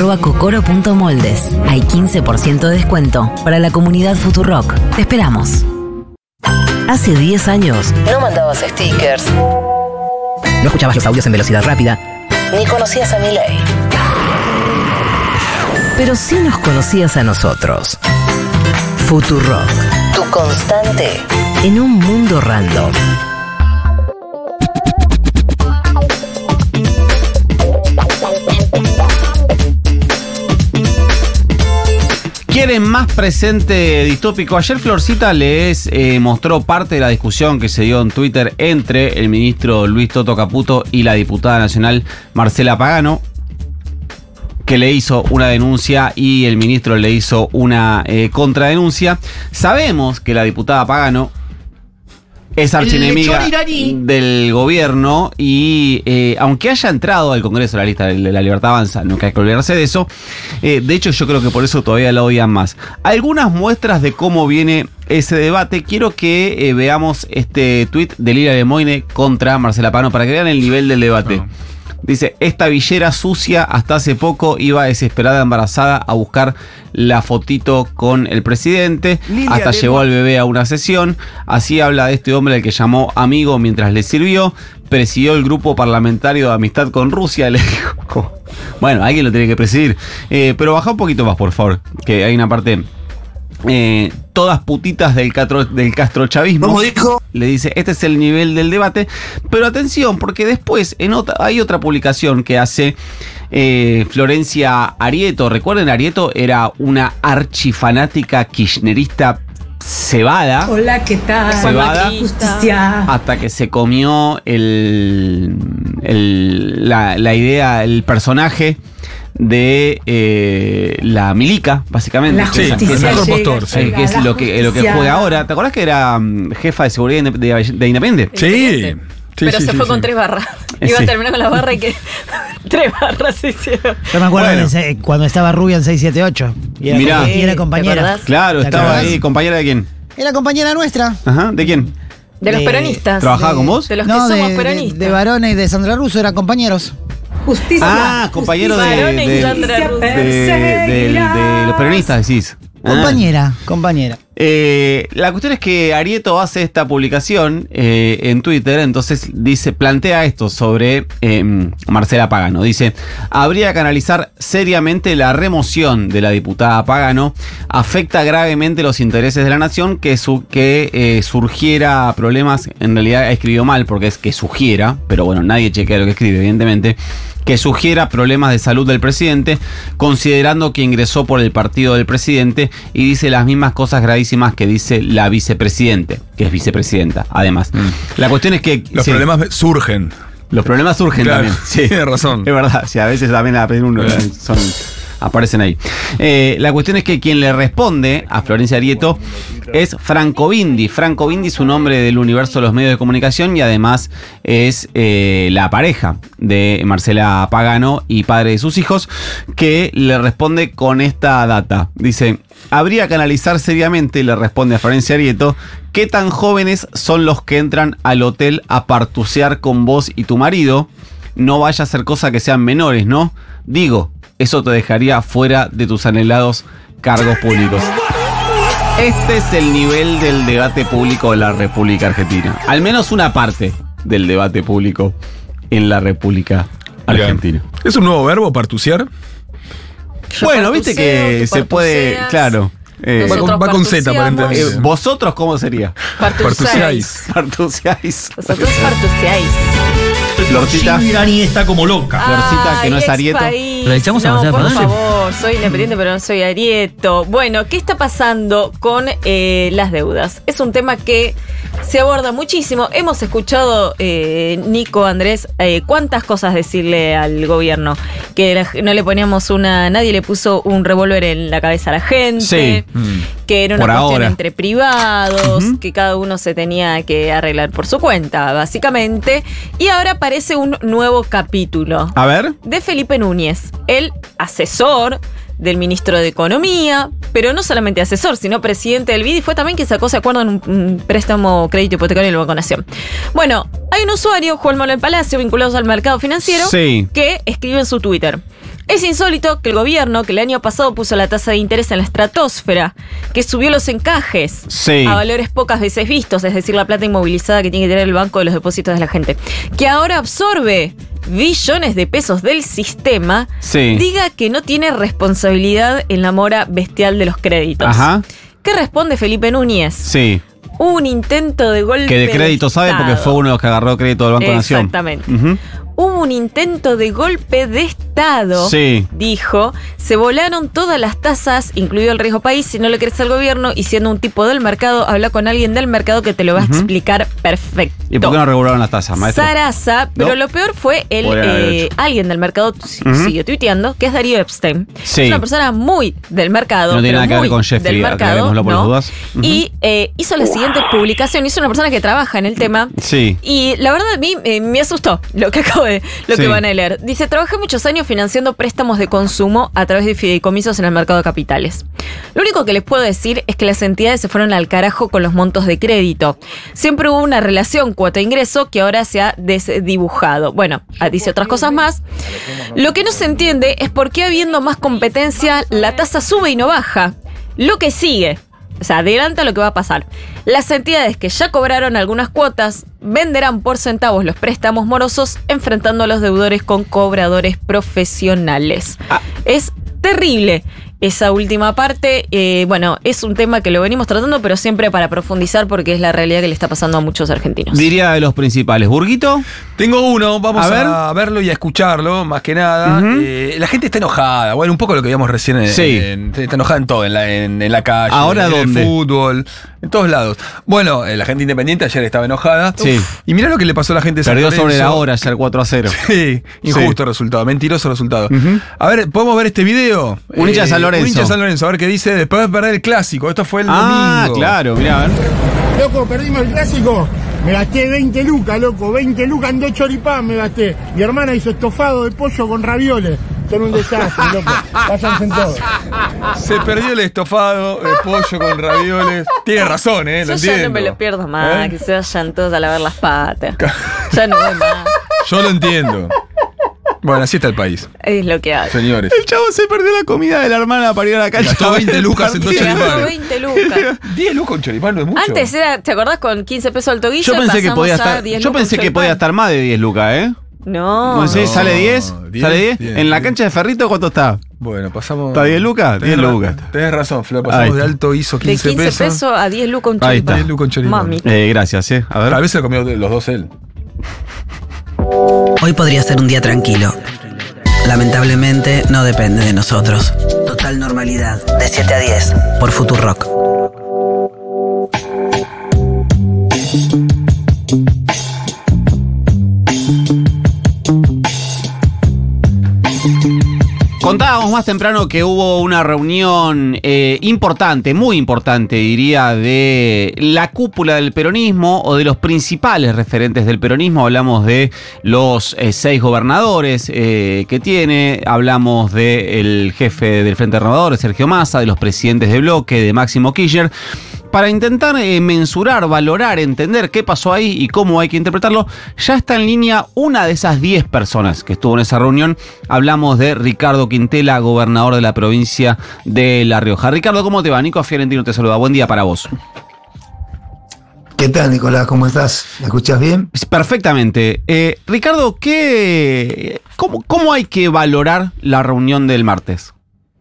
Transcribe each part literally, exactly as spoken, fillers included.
arroba cocoro punto moldes. Hay quince por ciento de descuento para la comunidad Futurock. Te esperamos. Hace diez años no mandabas stickers, no escuchabas los audios en velocidad rápida, ni conocías a Milei. Pero sí nos conocías a nosotros. Futurock, tu constante en un mundo random. ¿Quieren más presente distópico? Ayer Florcita les eh, mostró parte de la discusión que se dio en Twitter entre el ministro Luis Toto Caputo y la diputada nacional Marcela Pagano, que le hizo una denuncia y el ministro le hizo una eh, contradenuncia. Sabemos que la diputada Pagano es archienemiga del gobierno y eh, aunque haya entrado al Congreso la lista de la Libertad Avanza, nunca hay que olvidarse de eso. Eh, de hecho, yo creo que por eso todavía la odian más. Algunas muestras de cómo viene ese debate. Quiero que eh, veamos este tuit de Lila Lemoine contra Marcela Pagano para que vean el nivel del debate. No. Dice, esta villera sucia hasta hace poco iba desesperada embarazada a buscar la fotito con el presidente. Lilia hasta llevó al bebé a una sesión. Así habla de este hombre al que llamó amigo mientras le sirvió. Presidió el grupo parlamentario de amistad con Rusia. Le dijo, bueno, alguien lo tiene que presidir. Eh, pero baja un poquito más, por favor, que hay una parte... Eh, todas putitas del, catro, del castrochavismo. ¿Cómo dijo? Le dice, este es el nivel del debate. Pero atención, porque después en otra, hay otra publicación que hace eh, Florencia Arieto. Recuerden, Arieto era una archifanática kirchnerista cebada. Hola, ¿qué tal? Cebada, hasta que se comió el, el, la, la idea, el personaje de eh, la milica, básicamente. La justicia que es, llega, postor, sí. que es lo que, lo que juega ahora. ¿Te acordás que era um, jefa de seguridad de, de, de Independiente? Sí. Sí, pero sí, se sí, fue sí. con tres barras. Iba sí. a terminar con la barra y que tres barras se hicieron. Yo me acuerdo bueno. de cuando estaba rubia en seis siete ocho. Y era, Mirá. y era compañera. Claro, estaba acordás? ahí. ¿Compañera de quién? Era compañera nuestra. Ajá, ¿de quién? De los De- peronistas. ¿Trabajaba de, con vos? De los No, que de, somos de, peronistas. de Barona y de Sandra Russo eran compañeros. Justicia. Ah, compañero de, Varón de, y de, Sandra Russo. de- de- de los peronistas, decís. Ah. Compañera, compañera. Eh, la cuestión es que Arieto hace esta publicación eh, en Twitter, entonces dice, plantea esto sobre eh, Marcela Pagano. Dice, habría que analizar seriamente la remoción de la diputada Pagano. Afecta gravemente los intereses de la nación que, su, que eh, surgiera problemas. En realidad escribió mal porque es que sugiera, pero bueno, nadie chequea lo que escribe, evidentemente. Que sugiera problemas de salud del presidente, considerando que ingresó por el partido del presidente y dice las mismas cosas gravísimas que dice la vicepresidente, que es vicepresidenta, además. Mm. La cuestión es que... Los sí, problemas surgen. Los problemas surgen Claro, también. Sí, tiene razón. Es verdad, sí, a veces también a pedir uno, son... aparecen ahí. Eh, la cuestión es que quien le responde a Florencia Arieto es Franco Bindi. Franco Bindi es un hombre del universo de los medios de comunicación y además es eh, la pareja de Marcela Pagano y padre de sus hijos, que le responde con esta data. Dice, habría que analizar seriamente, le responde a Florencia Arieto, qué tan jóvenes son los que entran al hotel a partusear con vos y tu marido. No vaya a ser cosa que sean menores, ¿no? Digo, eso te dejaría fuera de tus anhelados cargos públicos. Este es el nivel del debate público de la República Argentina. Al menos una parte del debate público en la República Argentina. ¿Es un nuevo verbo, partusear? Yo Bueno, viste partuseo, que tú se puede, partuseas. claro. Eh, Va con, va con Z, partuseamos. aparentemente. eh, ¿Vosotros cómo sería? Partuseáis. Partuseáis. Vosotros partuseáis. Florcita. Irani está como loca. Florcita, que no es Ay, Arieto. expaís. ¿La echamos a No, Marcela por Pagano? favor, soy independiente, pero no soy Arieto. Bueno, ¿qué está pasando con eh, las deudas? Es un tema que se aborda muchísimo. Hemos escuchado, eh, Nico, Andrés, eh, cuántas cosas decirle al gobierno. Que la- no le poníamos una... Nadie le puso un revólver en la cabeza a la gente. Sí. Que era una Por cuestión ahora. entre privados, Ujú. que cada uno se tenía que arreglar por su cuenta, básicamente. Y ahora aparece un nuevo capítulo A ver. de Felipe Núñez, el asesor del ministro de Economía, pero no solamente asesor, sino presidente del B I D, y fue también quien sacó, ¿se acuerdan? Un, un préstamo crédito hipotecario en el Banco Nación. Bueno, hay un usuario, Juan Manuel Palacio, vinculados al mercado financiero, Sí. que escribe en su Twitter: Es insólito que el gobierno, que el año pasado puso la tasa de interés en la estratosfera, que subió los encajes Sí. a valores pocas veces vistos, es decir, la plata inmovilizada que tiene que tener el banco de los depósitos de la gente, que ahora absorbe billones de pesos del sistema, Sí. diga que no tiene responsabilidad en la mora bestial de los créditos. Ajá. ¿Qué responde Felipe Núñez? Sí. Hubo un intento de golpe Que de crédito sabe Estado. porque fue uno de los que agarró crédito del Banco Nación. Exactamente. Ujú. Hubo un intento de golpe de Estado, Sí. dijo. Se volaron todas las tasas, incluido el riesgo país. Si no le crees al gobierno y siendo un tipo del mercado, habla con alguien del mercado que te lo va a Ujú. explicar perfecto. ¿Y por qué no regularon las tasas, maestro? Sarasa, pero No. lo peor fue el Podrían haber eh, hecho. alguien del mercado, si- Ujú. siguió tuiteando, que es Darío Epstein. Sí. Es una persona muy del mercado. No tiene pero nada que ver muy con Jeffrey, del mercado, aclarémoslo por ¿no? las dudas. Ujú. Y eh, hizo la siguiente publicación. Hizo una persona que trabaja en el tema. Sí. Y la verdad a mí eh, me asustó lo que acabo de, lo Sí. que van a leer. Dice, trabajé muchos años financiando préstamos de consumo a través de fideicomisos en el mercado de capitales. Lo único que les puedo decir es que las entidades se fueron al carajo con los montos de crédito. Siempre hubo una relación cuota-ingreso que ahora se ha desdibujado. Bueno, dice otras cosas más. Lo que no se entiende es por qué habiendo más competencia la tasa sube y no baja. Lo que sigue. O sea, adelanta lo que va a pasar. Las entidades que ya cobraron algunas cuotas venderán por centavos los préstamos morosos enfrentando a los deudores con cobradores profesionales. Ah. Es terrible esa última parte. Eh, bueno, es un tema que lo venimos tratando, pero siempre para profundizar porque es la realidad que le está pasando a muchos argentinos. Diría de los principales. ¿Burguito? Tengo uno, vamos A a, ver. verlo y a escucharlo, más que nada. Ujú. Eh, la gente está enojada. Bueno, un poco lo que vimos recién. En, Sí. en- está enojada en todo, en la, en, en la calle, ¿Ahora en dónde? el fútbol, en todos lados. Bueno, eh, la gente independiente ayer estaba enojada. Sí. Uf. Y mirá lo que le pasó a la gente de San Perdió sobre la Lorenzo. hora ayer cuatro a cero. Sí, injusto resultado, mentiroso resultado. Ujú. A ver, ¿podemos ver este video? Un hincha de San Lorenzo. Un hincha de San Lorenzo, a ver qué dice después de perder el clásico. Esto fue el Ah, domingo. claro, mirá, a ver. Loco, perdimos el clásico. Me gasté veinte lucas, loco. veinte lucas en dos choripán me gasté. Mi hermana hizo estofado de pollo con ravioles. Son un desastre, loco. Váyanse en todo. Se perdió el estofado de pollo con ravioles. Tiene razón, ¿eh? Lo Yo ya entiendo. no me lo pierdo más, ¿Eh? que se vayan todos a lavar las patas. Ya no voy más. Yo lo entiendo. Bueno, así está el país, Es lo que hay. señores. El chavo se perdió la comida de la hermana para ir a la calle. Gastó a ver veinte el lucas en dos partido. Se gastó choripanes. veinte lucas. diez lucas un choripán no es mucho. Antes era, ¿te acordás con quince pesos al toguillo? Yo pensé que Pasamos podía a estar. diez Yo lucas pensé un que podía choripán. estar más de diez lucas, ¿eh? No. No sé, No, ¿sale diez? diez, ¿Sale diez? diez, ¿En la diez. cancha de Ferrito cuánto está? Bueno, pasamos. ¿Está diez lucas? Tenés diez ra- lucas. Tenés razón, Flor. Ahí Pasamos de está. alto, hizo De quince, quince pesos a diez lucas un Ahí choripán. está. diez lucas un choripán. Mami. Eh, gracias, ¿eh? A ver. Tal vez se lo comió de los dos él. Hoy podría ser un día tranquilo. Lamentablemente no depende de nosotros. Total normalidad, de siete a diez, por Futurock. Contábamos más temprano que hubo una reunión eh, importante, muy importante, diría, de la cúpula del peronismo o de los principales referentes del peronismo. Hablamos de los eh, seis gobernadores eh, que tiene, hablamos del jefe del Frente Renovador, Sergio Massa, de los presidentes de bloque, de Máximo Kirchner, para intentar eh, mensurar, valorar, entender qué pasó ahí y cómo hay que interpretarlo. Ya está en línea una de esas diez personas que estuvo en esa reunión. Hablamos de Ricardo Quintela, gobernador de la provincia de La Rioja. Ricardo, ¿cómo te va? Nico Fiorentino te saluda. Buen día para vos. ¿Qué tal, Nicolás? ¿Cómo estás? ¿Me escuchas bien? Perfectamente. Eh, Ricardo, ¿qué, cómo, ¿cómo hay que valorar la reunión del martes?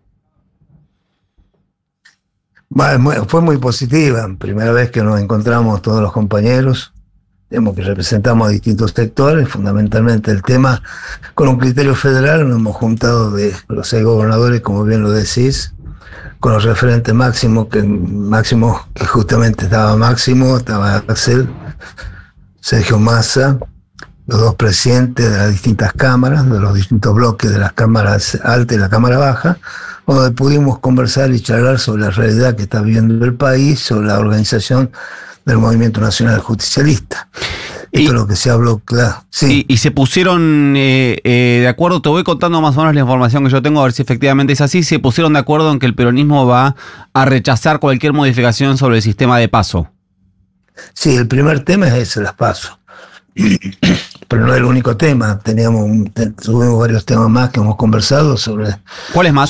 Bueno, fue muy positiva. Primera vez que nos encontramos todos los compañeros, digamos que representamos a distintos sectores, fundamentalmente el tema con un criterio federal. Nos hemos juntado de los seis gobernadores, como bien lo decís, con los referentes Máximo, que Máximo, que justamente estaba Máximo, estaba Axel, Sergio Massa, los dos presidentes de las distintas cámaras, de los distintos bloques de las cámaras alta y la cámara baja, donde pudimos conversar y charlar sobre la realidad que está viviendo el país, sobre la organización del Movimiento Nacional Justicialista. Y- Esto es lo que se habló, claro. Sí. Y, y se pusieron eh, eh, de acuerdo, te voy contando más o menos la información que yo tengo, a ver si efectivamente es así. Se pusieron de acuerdo en que el peronismo va a rechazar cualquier modificación sobre el sistema de paso. Sí, el primer tema es ese, las PASO. pero no es el único tema. Teníamos un- te- tuvimos varios temas más que hemos conversado sobre ¿Cuál es más?